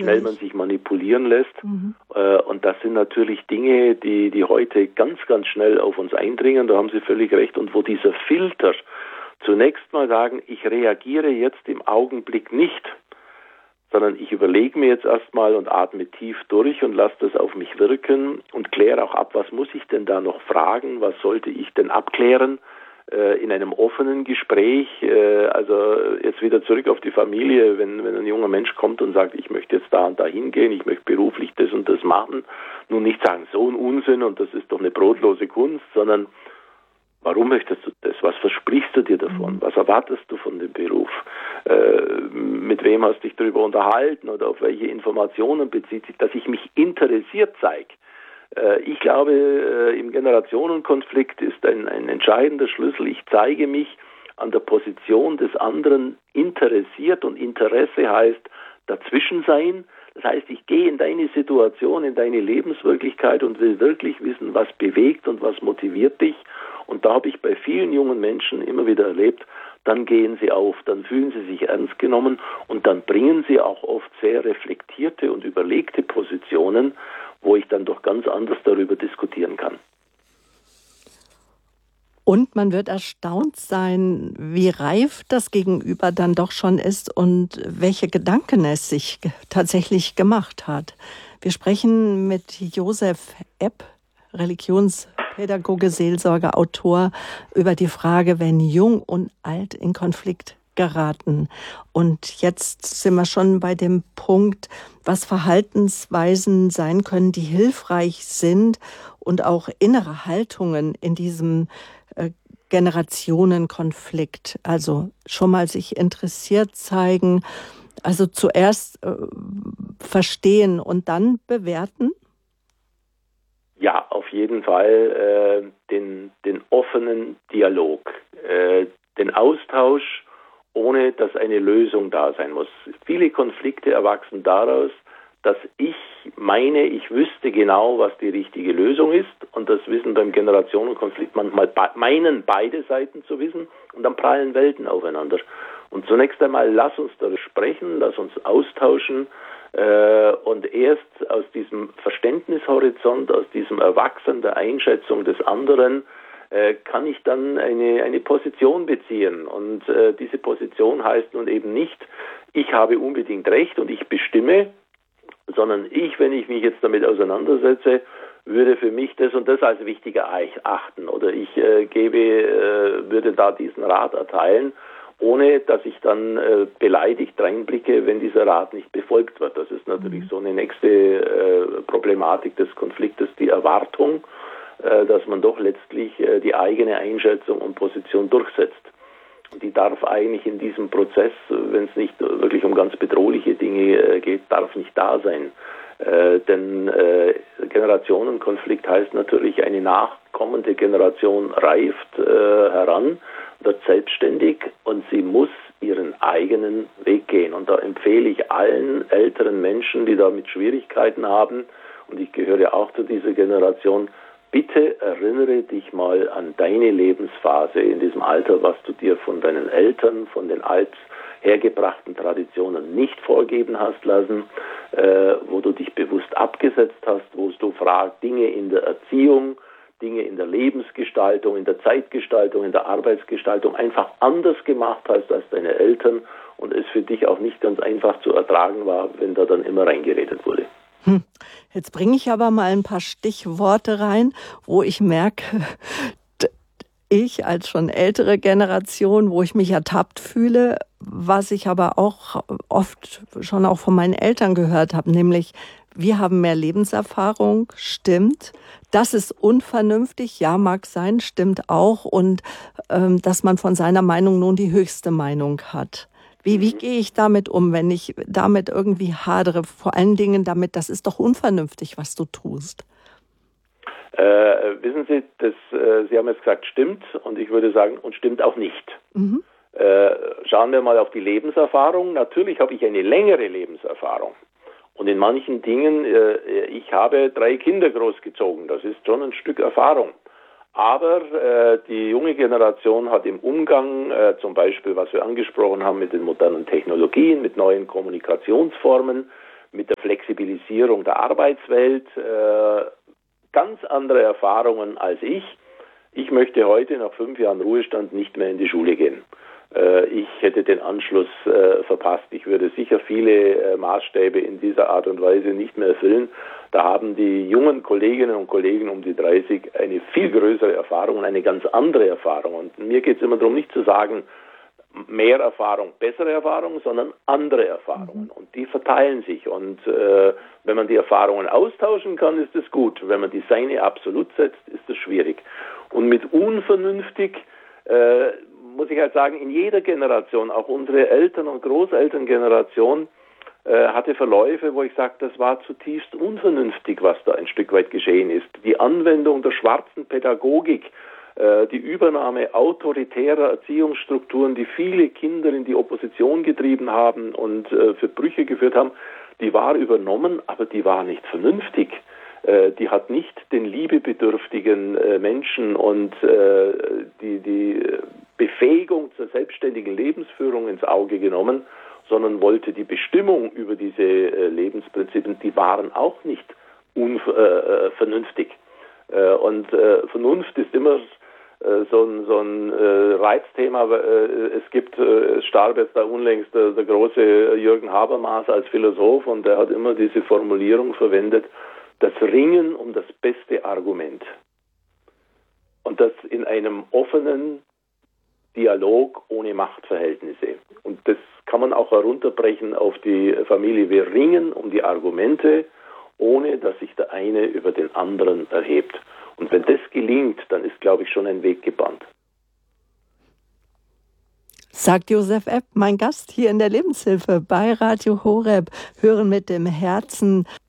schnell man sich manipulieren lässt. Und das sind natürlich Dinge, die heute ganz, ganz schnell auf uns eindringen. Da haben Sie völlig recht. Und wo dieser Filter zunächst mal sagen, ich reagiere jetzt im Augenblick nicht, sondern ich überlege mir jetzt erstmal und atme tief durch und lasse das auf mich wirken und kläre auch ab, was muss ich denn da noch fragen, was sollte ich denn abklären in einem offenen Gespräch. Also jetzt wieder zurück auf die Familie, wenn ein junger Mensch kommt und sagt, ich möchte jetzt da und da hingehen, ich möchte beruflich das und das machen, nun nicht sagen, so ein Unsinn und das ist doch eine brotlose Kunst, sondern warum möchtest du das? Was versprichst du dir davon? Was erwartest du von dem Beruf? Mit wem hast du dich darüber unterhalten oder auf welche Informationen bezieht sich, dass ich mich interessiert zeige? Ich glaube, im Generationenkonflikt ist ein entscheidender Schlüssel. Ich zeige mich an der Position des anderen interessiert und Interesse heißt dazwischen sein. Das heißt, ich gehe in deine Situation, in deine Lebenswirklichkeit und will wirklich wissen, was bewegt und was motiviert dich. Und da habe ich bei vielen jungen Menschen immer wieder erlebt, dann gehen sie auf, dann fühlen sie sich ernst genommen und dann bringen sie auch oft sehr reflektierte und überlegte Positionen, wo ich dann doch ganz anders darüber diskutieren kann. Und man wird erstaunt sein, wie reif das Gegenüber dann doch schon ist und welche Gedanken es sich tatsächlich gemacht hat. Wir sprechen mit Josef Epp, Religionspädagoge, Seelsorger, Autor, über die Frage, wenn Jung und Alt in Konflikt geraten. Und jetzt sind wir schon bei dem Punkt, was Verhaltensweisen sein können, die hilfreich sind und auch innere Haltungen in diesem Generationenkonflikt. Also schon mal sich interessiert zeigen, also zuerst verstehen und dann bewerten? Ja, auf jeden Fall den offenen Dialog, den Austausch, ohne dass eine Lösung da sein muss. Viele Konflikte erwachsen daraus, dass ich meine, ich wüsste genau, was die richtige Lösung ist, und das Wissen beim Generationenkonflikt manchmal meinen beide Seiten zu wissen, und dann prallen Welten aufeinander. Und zunächst einmal lass uns darüber sprechen, lass uns austauschen, und erst aus diesem Verständnishorizont, aus diesem Erwachsen der Einschätzung des anderen, kann ich dann eine Position beziehen. Und diese Position heißt nun eben nicht, ich habe unbedingt Recht und ich bestimme, sondern ich, wenn ich mich jetzt damit auseinandersetze, würde für mich das und das als wichtiger achten, oder ich würde da diesen Rat erteilen, ohne dass ich dann beleidigt reinblicke, wenn dieser Rat nicht befolgt wird. Das ist natürlich so eine nächste Problematik des Konfliktes, die Erwartung, dass man doch letztlich die eigene Einschätzung und Position durchsetzt. Die darf eigentlich in diesem Prozess, wenn es nicht wirklich um ganz bedrohliche Dinge geht, darf nicht da sein. Denn Generationenkonflikt heißt natürlich, eine nachkommende Generation reift heran, wird selbstständig und sie muss ihren eigenen Weg gehen. Und da empfehle ich allen älteren Menschen, die damit Schwierigkeiten haben, und ich gehöre ja auch zu dieser Generation, bitte erinnere dich mal an deine Lebensphase in diesem Alter, was du dir von deinen Eltern, von den althergebrachten Traditionen nicht vorgeben hast lassen, wo du dich bewusst abgesetzt hast, wo du Dinge in der Erziehung, Dinge in der Lebensgestaltung, in der Zeitgestaltung, in der Arbeitsgestaltung einfach anders gemacht hast als deine Eltern und es für dich auch nicht ganz einfach zu ertragen war, wenn da dann immer reingeredet wurde. Jetzt bringe ich aber mal ein paar Stichworte rein, wo ich merke, ich als schon ältere Generation, wo ich mich ertappt fühle, was ich aber auch oft schon auch von meinen Eltern gehört habe, nämlich wir haben mehr Lebenserfahrung, stimmt. Das ist unvernünftig, ja, mag sein, stimmt auch. Und dass man von seiner Meinung nun die höchste Meinung hat. Wie gehe ich damit um, wenn ich damit irgendwie hadere? Vor allen Dingen damit, das ist doch unvernünftig, was du tust. Wissen Sie, Sie haben jetzt gesagt, stimmt, und ich würde sagen, und stimmt auch nicht. Schauen wir mal auf die Lebenserfahrung. Natürlich habe ich eine längere Lebenserfahrung. Und in manchen Dingen, ich habe 3 Kinder großgezogen, das ist schon ein Stück Erfahrung. Aber die junge Generation hat im Umgang, zum Beispiel, was wir angesprochen haben, mit den modernen Technologien, mit neuen Kommunikationsformen, mit der Flexibilisierung der Arbeitswelt, ganz andere Erfahrungen als ich. Ich möchte heute nach 5 Jahren Ruhestand nicht mehr in die Schule gehen. Ich hätte den Anschluss verpasst. Ich würde sicher viele Maßstäbe in dieser Art und Weise nicht mehr erfüllen. Da haben die jungen Kolleginnen und Kollegen um die 30 eine viel größere Erfahrung und eine ganz andere Erfahrung. Und mir geht es immer darum, nicht zu sagen, mehr Erfahrung, bessere Erfahrung, sondern andere Erfahrungen. Und die verteilen sich. Und wenn man die Erfahrungen austauschen kann, ist das gut. Wenn man die seine absolut setzt, ist das schwierig. Und mit unvernünftig muss ich halt sagen, in jeder Generation, auch unsere Eltern- und Großelterngeneration, hatte Verläufe, wo ich sage, das war zutiefst unvernünftig, was da ein Stück weit geschehen ist. Die Anwendung der schwarzen Pädagogik, die Übernahme autoritärer Erziehungsstrukturen, die viele Kinder in die Opposition getrieben haben und für Brüche geführt haben, die war übernommen, aber die war nicht vernünftig. Die hat nicht den liebebedürftigen Menschen und die Befähigung zur selbstständigen Lebensführung ins Auge genommen, sondern wollte die Bestimmung über diese Lebensprinzipien, die waren auch nicht vernünftig. Und Vernunft ist immer so ein Reizthema. Es starb jetzt da unlängst der große Jürgen Habermas als Philosoph und der hat immer diese Formulierung verwendet, das Ringen um das beste Argument. Und das in einem offenen Dialog ohne Machtverhältnisse. Und das kann man auch herunterbrechen auf die Familie. Wir ringen um die Argumente, ohne dass sich der eine über den anderen erhebt. Und wenn das gelingt, dann ist, glaube ich, schon ein Weg gebannt. Sagt Josef Epp, mein Gast hier in der Lebenshilfe bei Radio Horeb, hören mit dem Herzen.